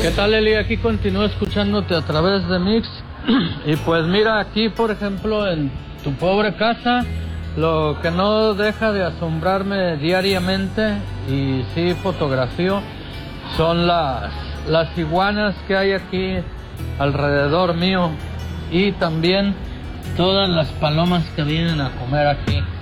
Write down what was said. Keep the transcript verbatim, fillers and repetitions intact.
¿Qué tal, Eli? Aquí continúo escuchándote a través de Mix. Y pues mira, aquí por ejemplo en tu pobre casa, lo que no deja de asombrarme diariamente, y sí fotografío, son las, las iguanas que hay aquí alrededor mío, y también todas las palomas que vienen a comer aquí.